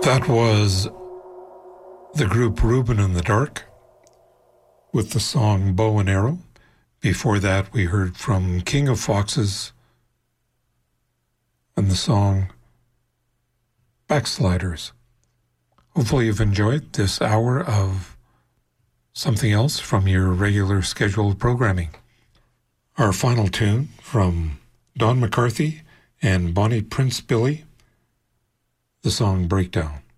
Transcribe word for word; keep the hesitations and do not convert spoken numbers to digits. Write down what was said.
That was the group Reuben and the Dark with the song Bow and Arrow. Before that, we heard from King of Foxes and the song Backsliders. Hopefully you've enjoyed this hour of something else from your regular scheduled programming. Our final tune from Don McCarthy and Bonnie Prince Billy, the song Breakdown.